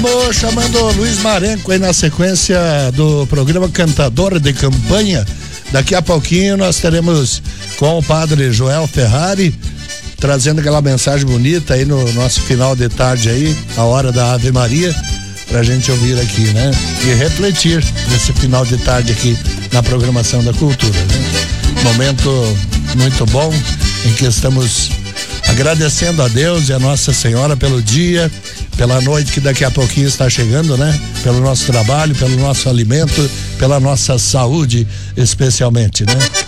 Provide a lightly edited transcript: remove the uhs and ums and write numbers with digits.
Estamos chamando o Luiz Marenco aí na sequência do programa Cantador de Campanha. Daqui a pouquinho nós teremos com o padre Joel Ferrari trazendo aquela mensagem bonita aí no nosso final de tarde aí, a hora da Ave Maria, pra gente ouvir aqui, né? E refletir nesse final de tarde aqui na programação da cultura, né? Momento muito bom em que estamos agradecendo a Deus e a Nossa Senhora pelo dia, pela noite que daqui a pouquinho está chegando, né? Pelo nosso trabalho, pelo nosso alimento, pela nossa saúde, especialmente, né?